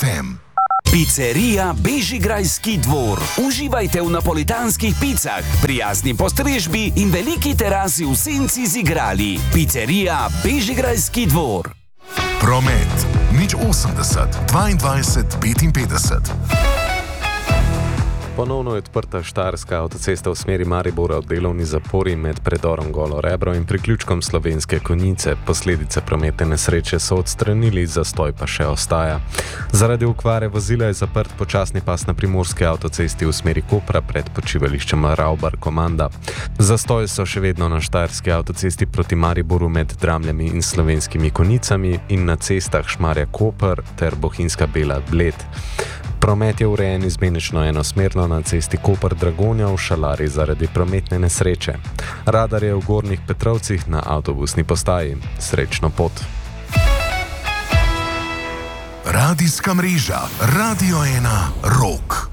FM. Pizzerija Bežigrajski dvor. Uživajte v napolitanskih picah, prijazni postrežbi in veliki terasi v senci z igrali. Pizzerija Bežigrajski dvor. Promet 080 22 55. Ponovno je odprta Štajerska avtocesta v smeri Maribora v delovni zapori med predorom Golo Rebro in priključkom Slovenske Konjice. Posledice prometne nesreče so odstranili, zastoj pa še ostaja. Zaradi okvare vozila je zaprt počasni pas na primorski avtocesti v smeri Kopra pred počivališčem Ravbar-Komanda. Zastoj so še vedno na Štajerski avtocesti proti Mariboru med Dramljami in Slovenskimi Konjicami in na cestah Šmarja-Koper ter Bohinjska-Bela-Bled. Promet je urejen izmenično enosmerno na cesti Koper-Dragonja v Šalari zaradi prometne nesreče. Radar je v Gornjih Petrovcih na avtobusni postaji. Srečno pot. Radijska mreža Radio 1 Rock.